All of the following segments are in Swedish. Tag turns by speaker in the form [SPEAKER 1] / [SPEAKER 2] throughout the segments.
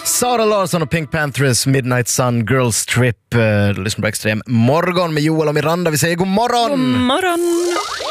[SPEAKER 1] Sara Larsson och Pink Panthers Midnight Sun Girls Trip. Lyssna på Extrem morgon med Joel och Miranda. Vi säger god morgon.
[SPEAKER 2] God morgon.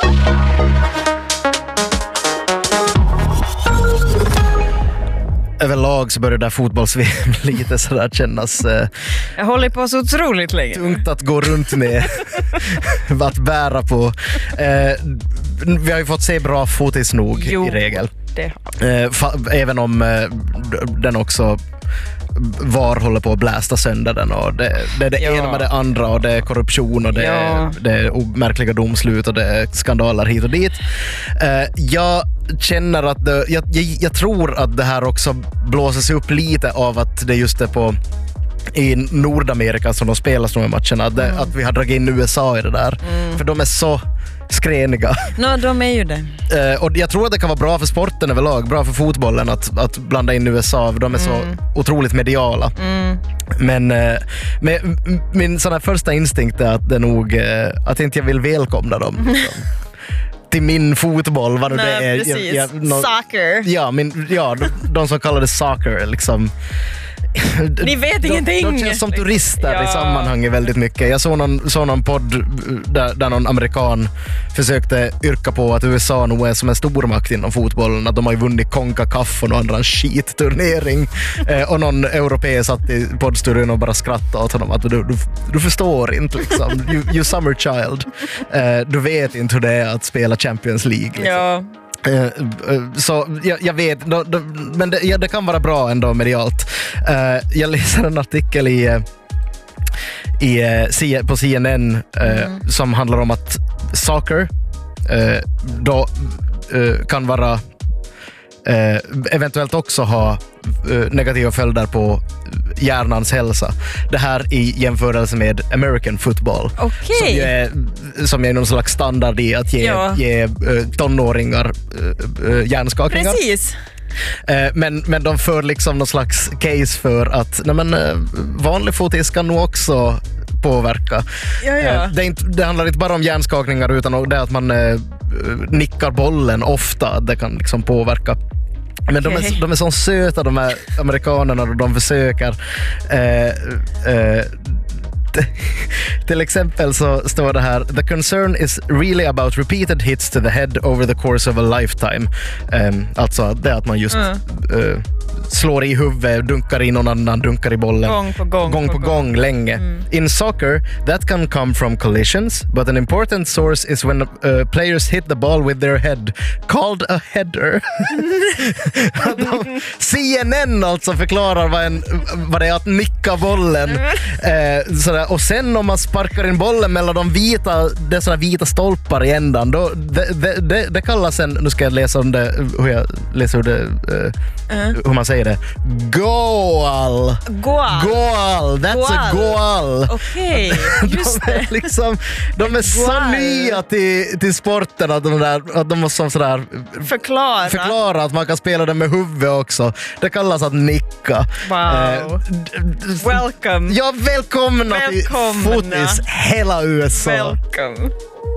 [SPEAKER 1] Överlag så börjar det där fotbolls-VM lite sådär kännas
[SPEAKER 2] jag håller på så otroligt länge.
[SPEAKER 1] tungt att gå runt med. Att bära på. Vi har ju fått se bra fotis nog i regel.
[SPEAKER 2] Det.
[SPEAKER 1] Även om den också håller på att blästa sönder den, och det är det ena med det andra, och det är korruption och det är märkliga domslut och det är skandaler hit och dit. Jag känner att jag tror att det här också blåses upp lite av att det just är i Nordamerika som de spelar de här matcherna, att vi har dragit in USA i det där, för de är så skräniga.
[SPEAKER 2] De är ju det.
[SPEAKER 1] Och jag tror att det kan vara bra för sporten överlag, bra för fotbollen att blanda in USA, de är så otroligt mediala. Men min sån här första instinkt är att det nog att inte jag vill välkomna dem. Liksom. Till min fotboll, vad det är.
[SPEAKER 2] Precis.
[SPEAKER 1] Soccer. De som kallar det soccer liksom.
[SPEAKER 2] Ni vet ingenting.
[SPEAKER 1] De känns som turister i sammanhanget väldigt mycket. Jag såg någon podd där någon amerikan försökte yrka på att USA nog är som en stormakt inom fotbollen, att de har ju vunnit CONCACAF och någon annan skitturnering. Och någon europé satt i poddstudion och bara skrattade åt honom att du förstår inte liksom. You summer child. Du vet inte hur det är att spela Champions League liksom. Ja. Så jag vet, men det kan vara bra ändå medialt. Jag läser en artikel på CNN som handlar om att soccer då kan vara eventuellt också ha negativa följder på hjärnans hälsa. Det här i jämförelse med American football. Som är någon slags standard i att ge tonåringar hjärnskakningar.
[SPEAKER 2] Precis.
[SPEAKER 1] Men de för liksom någon slags case för att vanlig fotis kan nog också påverka. Det handlar inte bara om hjärnskakningar, utan det att man nickar bollen ofta, det kan liksom påverka. Men de är så söta, de här amerikanerna, och de försöker till exempel så står det här: the concern is really about repeated hits to the head over the course of a lifetime. Alltså det att man just slår i huvudet, dunkar i någon annan, dunkar i bollen gång på gång länge. In soccer, that can come from collisions, but an important source is when players hit the ball with their head, called a header. CNN alltså förklarar vad det är att nicka bollen. Sådär. Och sen om man sparkar in bollen mellan det är sådana vita stolpar i ändan, då det kallas nu ska jag läsa om det, hur man säger det. Goal. That's a goal.
[SPEAKER 2] Okej, just det.
[SPEAKER 1] De är så nya till sporten att de måste sådär förklara att man kan spela det med huvudet också. Det kallas att nicka.
[SPEAKER 2] Wow. Welcome.
[SPEAKER 1] Ja, välkomna till fotis hela USA.
[SPEAKER 2] Welcome.